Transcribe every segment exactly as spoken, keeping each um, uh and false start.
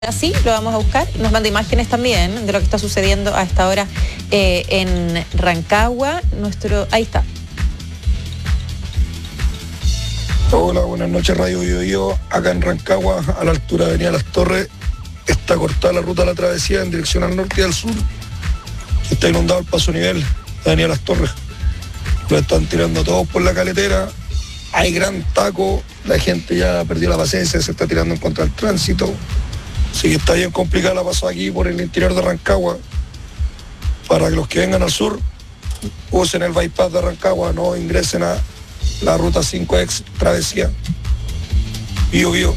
Así lo vamos a buscar. Nos manda imágenes también de lo que está sucediendo a esta hora eh, en Rancagua. Nuestro, ahí está. Hola, buenas noches, Radio Biobío. Acá en Rancagua, a la altura de Avenida Las Torres, está cortada la ruta de la travesía en dirección al norte y al sur. Está inundado el paso nivel de Avenida Las Torres. Lo están tirando todos por la caletera. Hay gran taco. La gente ya perdió la paciencia, se está tirando en contra del tránsito. Así que está bien complicada la paso aquí por el interior de Rancagua. Para que los que vengan al sur usen el bypass de Rancagua, no ingresen a la ruta cinco ex travesía. Bio, bio.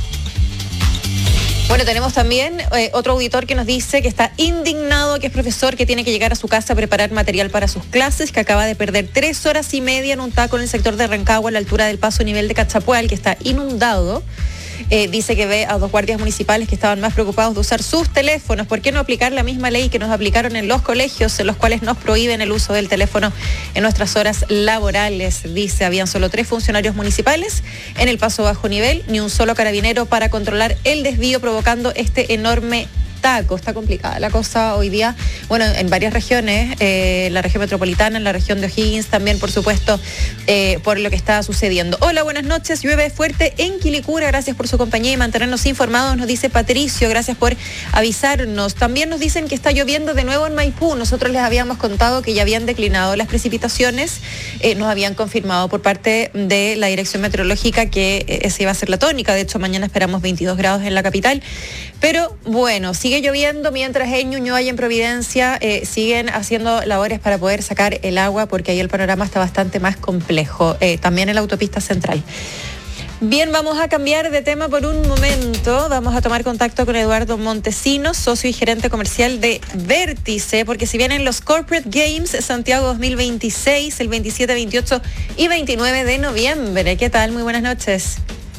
Bueno, tenemos también eh, otro auditor que nos dice que está indignado, que es profesor, que tiene que llegar a su casa a preparar material para sus clases, que acaba de perder tres horas y media en un taco en el sector de Rancagua, a la altura del paso nivel de Cachapual, que está inundado. Eh, dice que ve a dos guardias municipales que estaban más preocupados de usar sus teléfonos. ¿Por qué no aplicar la misma ley que nos aplicaron en los colegios, en los cuales nos prohíben el uso del teléfono en nuestras horas laborales? Dice, habían solo tres funcionarios municipales en el paso bajo nivel, ni un solo carabinero para controlar el desvío, provocando este enorme taco. Está complicada la cosa hoy día, bueno, en varias regiones, eh, la región metropolitana, en la región de O'Higgins también, por supuesto, eh, por lo que está sucediendo. Hola, buenas noches. Llueve fuerte en Quilicura. Gracias por su compañía y mantenernos informados, nos dice Patricio. Gracias por avisarnos. También nos dicen que está lloviendo de nuevo en Maipú. Nosotros les habíamos contado que ya habían declinado las precipitaciones. Eh, nos habían confirmado por parte de la Dirección Meteorológica que eh, esa iba a ser la tónica. De hecho, mañana esperamos veintidós grados en la capital. Pero bueno, sigue lloviendo, mientras en Ñuñoa y en Providencia eh, siguen haciendo labores para poder sacar el agua, porque ahí el panorama está bastante más complejo, eh, también en la autopista central. Bien, vamos a cambiar de tema por un momento. Vamos a tomar contacto con Eduardo Montesinos, socio y gerente comercial de Vértice, porque si vienen los Corporate Games Santiago dos mil veintiséis, el veintisiete, veintiocho y veintinueve de noviembre. ¿Qué tal? Muy buenas noches.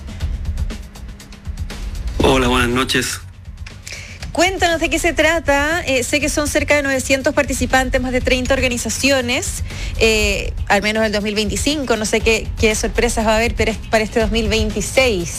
Hola, buenas noches. Cuéntanos de qué se trata. Eh, sé que son cerca de novecientos participantes, más de treinta organizaciones, eh, al menos el dos mil veinticinco. No sé qué, qué sorpresas va a haber para este dos mil veintiséis.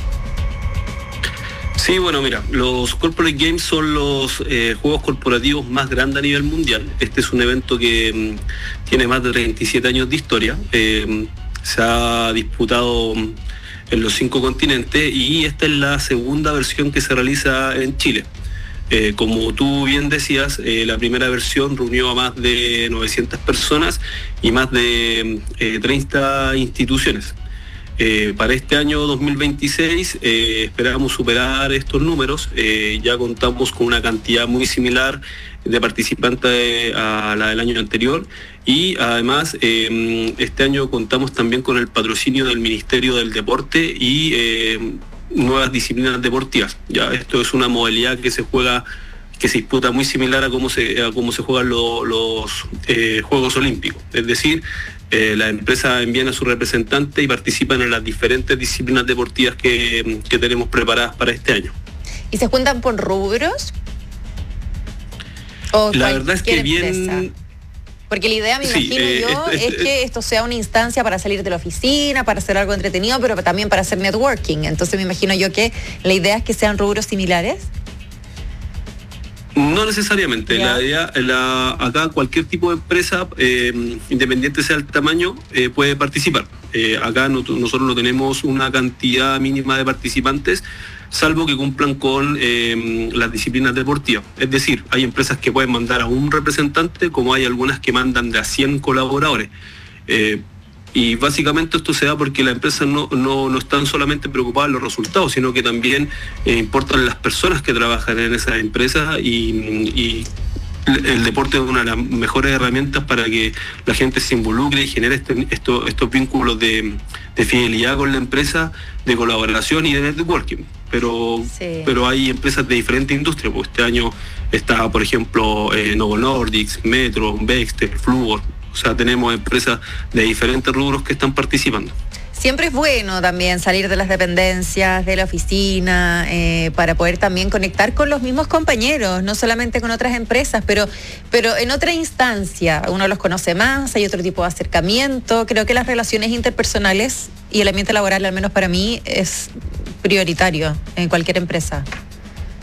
Sí, bueno, mira, los Corporate Games son los eh, juegos corporativos más grandes a nivel mundial. Este es un evento que mm, tiene más de treinta y siete años de historia. Eh, se ha disputado mm, en los cinco continentes y esta es la segunda versión que se realiza en Chile. Eh, como tú bien decías, eh, la primera versión reunió a más de novecientas personas y más de eh, treinta instituciones. Eh, para este año dos mil veintiséis eh, esperamos superar estos números. Eh, ya contamos con una cantidad muy similar de participantes a la del año anterior y además eh, este año contamos también con el patrocinio del Ministerio del Deporte y eh, nuevas disciplinas deportivas. Ya esto es una modalidad que se juega, que se disputa muy similar a cómo se, a cómo se juegan lo, los eh, Juegos Olímpicos. Es decir, eh, las empresas envían a su representante y participan en las diferentes disciplinas deportivas que, que tenemos preparadas para este año. ¿Y se juntan por rubros? ¿O la verdad es que empresa? bien... Porque la idea, me sí, imagino eh, yo, es, es, es que esto sea una instancia para salir de la oficina, para hacer algo entretenido, pero también para hacer networking. Entonces me imagino yo que la idea es que sean rubros similares. No necesariamente. ¿Ya? La idea, la, acá cualquier tipo de empresa, eh, independiente sea el tamaño, eh, puede participar. Eh, acá no, nosotros no tenemos una cantidad mínima de participantes, salvo que cumplan con eh, las disciplinas deportivas. Es decir, hay empresas que pueden mandar a un representante, como hay algunas que mandan de a cien colaboradores. Eh, y básicamente esto se da porque las empresas no, no, no están solamente preocupadas en los resultados, sino que también eh, importan las personas que trabajan en esas empresas y, y el deporte es una de las mejores herramientas para que la gente se involucre y genere este, esto, estos vínculos de, de fidelidad con la empresa, de colaboración y de networking. Pero, sí. pero hay empresas de diferentes industrias, porque este año está, por ejemplo, eh, Novo Nordisk, Metro, Bexter, Fluor. O sea, tenemos empresas de diferentes rubros que están participando. Siempre es bueno también salir de las dependencias, de la oficina, eh, para poder también conectar con los mismos compañeros, no solamente con otras empresas, pero, pero en otra instancia. Uno los conoce más, hay otro tipo de acercamiento. Creo que las relaciones interpersonales y el ambiente laboral, al menos para mí, es prioritario en cualquier empresa.